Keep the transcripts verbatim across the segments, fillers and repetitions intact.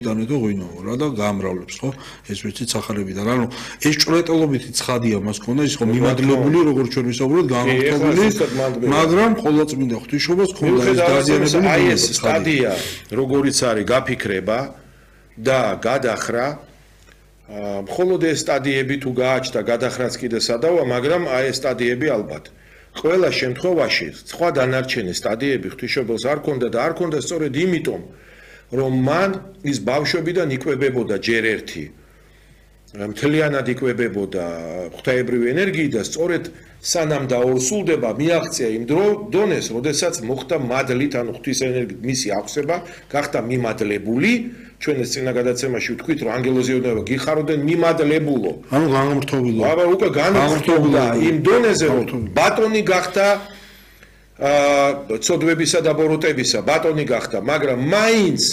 დანედო ღვინოა და გაამრავლებს ხო ეს ვიცი სახარებიდან ანუ ეს ჭრეტელობითი ცხადია მას ქონდა ის ხო მიმადლებული როგორც ჩვენ ვისაუბრეთ განხორციელებული მაგრამ ყოვლადწმინდა ღვთისმშობლას ქონდა ეს დაზიანებული აი ეს სტადია როგორიც არის გაფიქრება და გადახრა მხოლოდ ეს სტადიები თუ გააჩნდა გადახრაც კიდე სადავა მაგრამ აი ეს სტადიები ალბათ ყველა შემთხვევაში სხვა დანარჩენი სტადიები ღვთისმშობელს არ ქონდა და არ ქონდა სწორედ იმიტომ რომ მან ის ბავშვებიდან იკვებებოდა ჯერ ერთი მთლიანად იკვებებოდა ღვთაებრივი ენერგიით და სწორედ სანამ დაორსულდება მიაღწია იმ დონეს, როდესაც მოხდა მადლით ანუ ღვთის ენერგიით მისი აღსება, გახდა მიმადლებული, ჩვენ ეს წინა გადაცემაში ვთქვით, რომ ანგელოზიოდაობა გიხაროდნენ მიმადლებულო. ანუ განმრთობილო. აბა უკვე განმრთობდა იმ დონეზე, რომ ბატონი გახდა ცოდვებისა და ბოროტებისა ბატონი გახდა, მაგრამ მაინც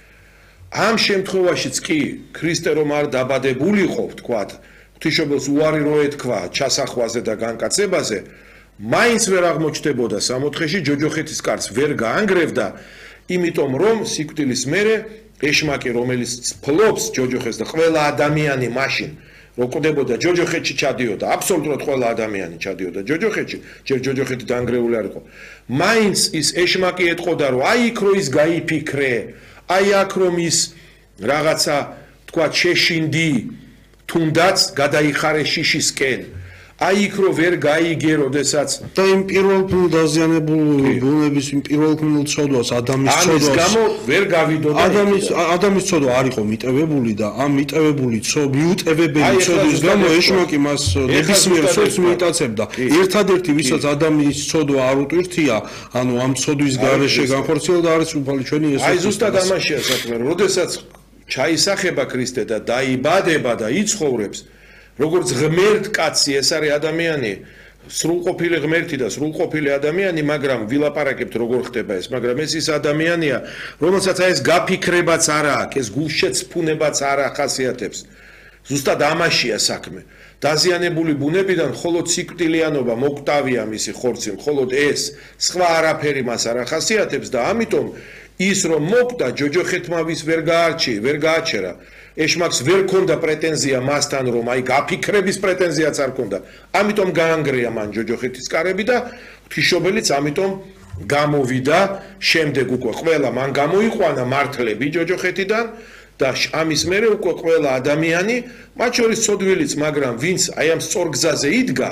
ამ შემთხვევაშიც კი ქრისტე რომ არ დაბადებულიყო, ვთქვათ, ღვთისმშობელს უარი რო ეთქვა ჩასახვაზე და განკაცებაზე, მაინც ვერ აღმოჩნდებოდა სამოთხეში ჯოჯოხეთის კარს ვერ გაანგრევდა, იმიტომ რომ სიკვდილის მერე ეშმაკი რომელიც ფლობს ჯოჯოხეთს და ყველა ადამიანი მაშინ რო კვდებოდა ჯოჯოხეთში ჩადიოდა, აბსოლუტურად ყველა ადამიანი ჩადიოდა ჯოჯოხეთში, ჯერ ჯოჯოხეთი დაანგრეული არ იყო. მაინც ის ეშმაკი ეტყოდა, რომ აი იქ რო ის გაიფიქრე, აი აქ რომ ის რაღაცა, თქვათ, შეშინდი, თუნდაც გადაიხარე შიშისკენ. აი იქ რო ვერ გაიგე, როდესაც და იმ პირველ დაზიანებულ ბუნების იმ პირველ ცოდვას, ადამიანის ცოდვას. ამის გამო ვერ გავიდოდა. ადამიანის ადამიანის ცოდვა არ იყო მიტევებული და ამ მიტევებული მიუტევებელი ცოდვის გამო ეშმაკი მას ნებისმიერ ცოდვას მიიტაცებდა. ერთადერთი ვისაც ადამიანის ცოდვა არ უტვირთია, ანუ ამ ცოდვის გარეშე განხორციელდა არის უფალი ჩვენი ესო. აი ზუსტად ამაშია საქმე, როდესაც ჩაისახება ქრისტე და დაიბადება და იცხოვრებს როგორც ღმერთ კაცი ეს არის ადამიანი სრულყოფილი ღმერთი და სრულყოფილი ადამიანი მაგრამ ვილაპარაკებთ როგორ ხდება ეს მაგრამ ეს ის ადამიანია რომელსაც აი ეს გაფიქრებაც არ აქვს ეს გულშეცფუნებაც არ ახასიათებს ზუსტად ამაშია საქმე დაზიანებული ბუნებიდან მხოლოდ სიკვდილიანობა მოკვდავია მისი ხორცი მხოლოდ ეს სხვა არაფერი მას არ ახასიათებს და ამიტომ ის რომ მოკვდა ჯოჯოხეთმა ვის ვერ გაარჩი ვერ გააჩერა ეშმაკს ვერ ქონდა პრეტენზია მასთან რომ აი გაფიქრების პრეტენზიაც არ ქონდა ამიტომ გაანგრია მან ჯოჯოხეთის კარები და ღვთისმშობელიც ამიტომ გამოვიდა შემდეგ უკვე ყველა მან გამოიყვანა მართლები ჯოჯოხეთიდან და ამის მერე უკვე ყველა ადამიანი მათ შორის ცოდვილიც მაგრამ ვინც აი ამ სწორ გზაზე იდგა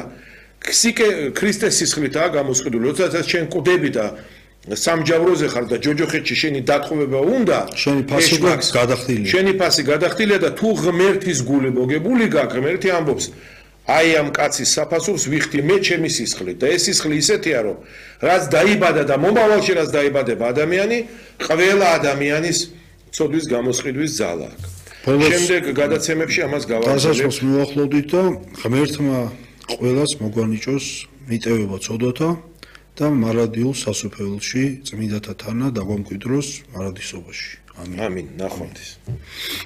ქრისტეს სისხლითაა გამოსყიდული როდესაც შენ კვდები და სამჯავროზე ხარ და ჯოჯოხეთში შენი დათხოვება უნდა შენი ფასი გადახდილია შენი ფასი გადახდილია და თუ ღმერთის გული მოგებული გაქვს ღმერთი ამბობს აი ამ კაცის საფასურს ვიხდი მე ჩემი სისხლით და ეს სისხლი ისეთია რომ რაც დაიბადა და მომავალში რაც დაიბადება ადამიანი ყველა ადამიანის ცოდვის გამოსყიდვის ძალა აქვს შემდეგ გადაცემებში ამას გავაგზავნებთ დასაწყოს მივახლოვდით და ღმერთმა ყველას მოგვანიჭოს მიტევება ცოდვათა და მარადიულ სასუფეველში წმინდათა თანა დაგვამკვიდროს მარადისობაში. ამინ. ამინ. ნახვამდის.